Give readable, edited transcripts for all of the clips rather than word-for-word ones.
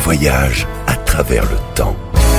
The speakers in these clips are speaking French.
voyage à travers le temps.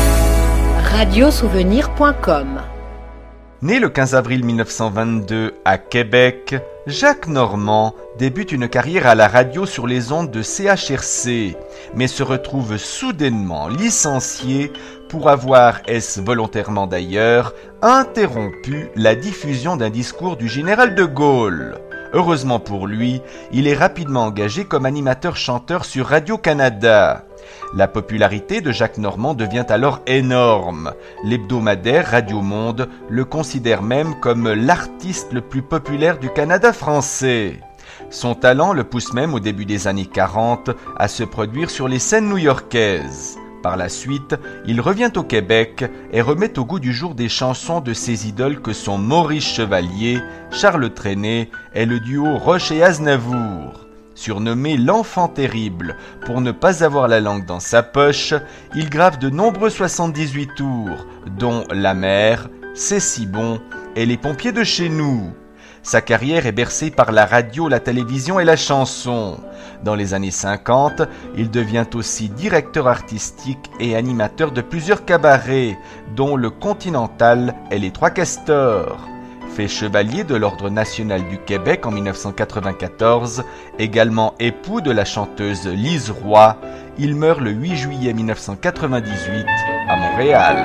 Radiosouvenir.com. Né le 15 avril 1922 à Québec, Jacques Normand débute une carrière à la radio sur les ondes de CHRC, mais se retrouve soudainement licencié pour avoir, est-ce volontairement d'ailleurs, interrompu la diffusion d'un discours du général de Gaulle. Heureusement pour lui, il est rapidement engagé comme animateur-chanteur sur Radio-Canada. La popularité de Jacques Normand devient alors énorme. L'hebdomadaire Radio Monde le considère même comme l'artiste le plus populaire du Canada français. Son talent le pousse même au début des années 40 à se produire sur les scènes new-yorkaises. Par la suite, il revient au Québec et remet au goût du jour des chansons de ses idoles que sont Maurice Chevalier, Charles Trenet et le duo Roche et Aznavour. Surnommé l'enfant terrible pour ne pas avoir la langue dans sa poche, il grave de nombreux 78 tours, dont La mer, C'est si bon et Les pompiers de chez nous. Sa carrière est bercée par la radio, la télévision et la chanson. Dans les années 50, il devient aussi directeur artistique et animateur de plusieurs cabarets, dont le Continental et les Trois Castors. Fait chevalier de l'Ordre national du Québec en 1994, également époux de la chanteuse Lise Roy, il meurt le 8 juillet 1998 à Montréal.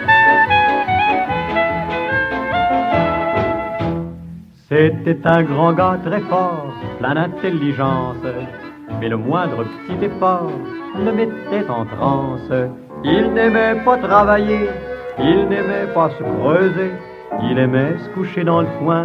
C'était un grand gars très fort, plein d'intelligence, mais le moindre petit effort le mettait en transe. Il n'aimait pas travailler, il n'aimait pas se creuser, il aimait se coucher dans le coin